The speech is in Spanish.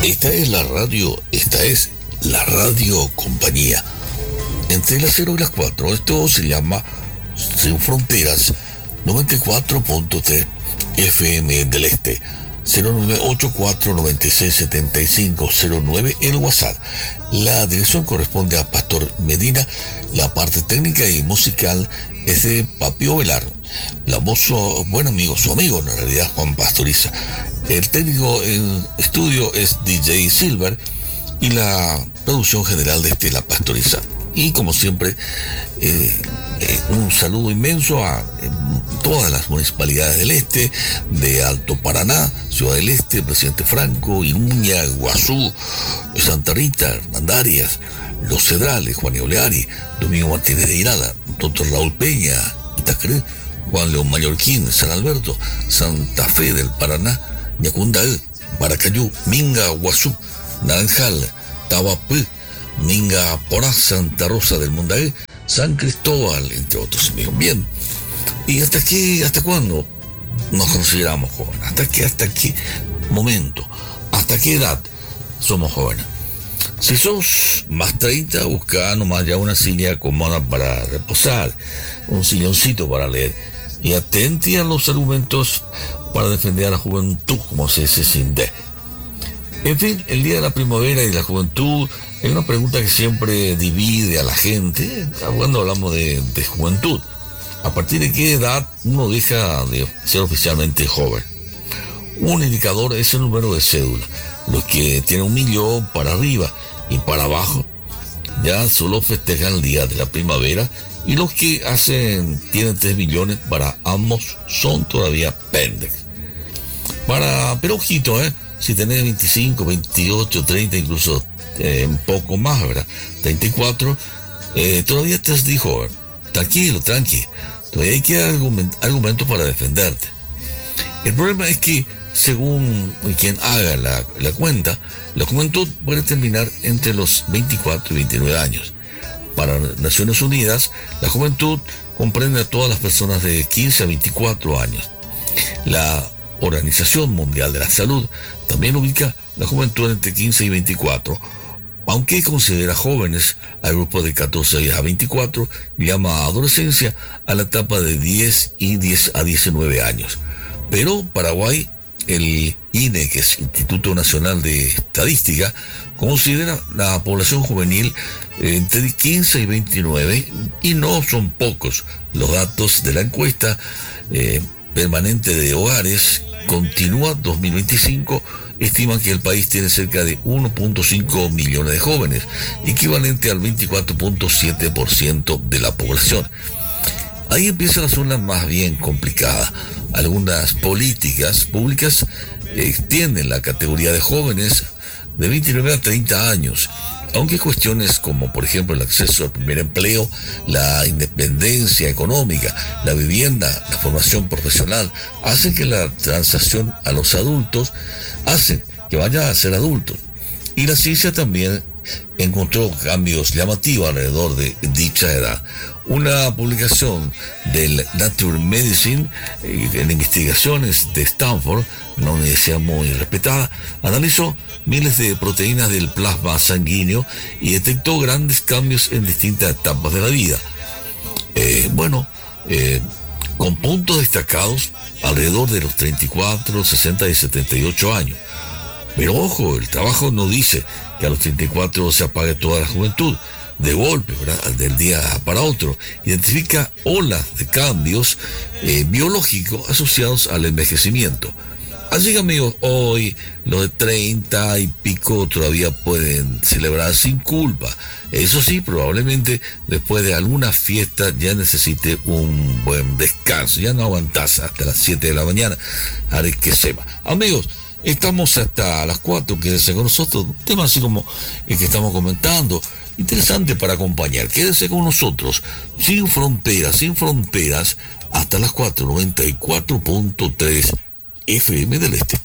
Esta es la radio compañía. Entre las 0 y las 4, esto se llama Sin Fronteras, 94.3 FM del Este, 0984967509 en WhatsApp. La dirección corresponde a Pastor Medina, la parte técnica y musical es de Papio Velar. La voz, su buen amigo, su amigo en realidad, Juan Pastoriza. El técnico en estudio es DJ Silver y la producción general de Estela Pastoriza. Y como siempre, un saludo inmenso a todas las municipalidades del este, de Alto Paraná, Ciudad del Este, Presidente Franco, Iruña, Guazú, Santa Rita, Hernandarias, Los Cedrales, Juan Oleari, Domingo Martínez de Irala, Dr. Raúl Peña, Itacré, Juan León Mallorquín, San Alberto, Santa Fe del Paraná, Ñacundaé, Baracayú, Minga, Guazú, Naranjal, Tabapé, Minga, Porá, Santa Rosa del Mundaé, San Cristóbal, entre otros amigos. Bien, ¿y hasta cuándo nos consideramos jóvenes? ¿Hasta qué momento? ¿Hasta qué edad somos jóvenes? Si sos más 30, busca nomás ya una silla cómoda para reposar, un silloncito para leer, y atente a los argumentos para defender a la juventud, como se dice sin D. En fin, el Día de la Primavera y de la Juventud es una pregunta que siempre divide a la gente cuando hablamos de juventud. ¿A partir de qué edad uno deja de ser oficialmente joven? Un indicador es el número de cédula. Los que tienen 1 millón para arriba y para abajo ya solo festejan el Día de la Primavera, y los que tienen 3 millones para ambos son todavía pendex. Pero ojito, si tenés 25, 28, 30, incluso un poco más, ¿verdad? 34, todavía estás de joven. Tranquilo, todavía hay que argumentos para defenderte. El problema es que, según quien haga la cuenta, la juventud puede terminar entre los 24 y 29 años. Para Naciones Unidas, la juventud comprende a todas las personas de 15 a 24 años. La Organización Mundial de la Salud también ubica la juventud entre 15 y 24, aunque considera jóvenes al grupo de 14 a 24, llama adolescencia a la etapa de 10 a 19 años. Pero Paraguay, el INE, que es Instituto Nacional de Estadística, considera la población juvenil entre 15 y 29, y no son pocos. Los datos de la encuesta permanente de hogares continúa 2025, estiman que el país tiene cerca de 1.5 millones de jóvenes, equivalente al 24.7% de la población. Ahí empieza la zona más bien complicada. Algunas políticas públicas extienden la categoría de jóvenes de 29 a 30 años, aunque cuestiones como, por ejemplo, el acceso al primer empleo, la independencia económica, la vivienda, la formación profesional, hacen que la transición a los adultos, hacen que vayan a ser adultos. Y la ciencia también encontró cambios llamativos alrededor de dicha edad. Una publicación del Nature Medicine en investigaciones de Stanford, una universidad muy respetada, analizó miles de proteínas del plasma sanguíneo y detectó grandes cambios en distintas etapas de la vida. Con puntos destacados alrededor de los 34, 60 y 78 años. Pero ojo, el trabajo no dice que a los 34 se apague toda la juventud de golpe, ¿verdad? Del día para otro. Identifica olas de cambios biológicos asociados al envejecimiento. Así que, amigos, hoy los de 30 y pico todavía pueden celebrar sin culpa. Eso sí, probablemente después de alguna fiesta ya necesite un buen descanso. Ya no aguantás hasta las 7 de la mañana. Haré que sepa. Amigos, estamos hasta las 4, quédense con nosotros. Un tema así como el que estamos comentando, interesante para acompañar. Quédense con nosotros. Sin fronteras, hasta las 4, 94.3 FM del Este.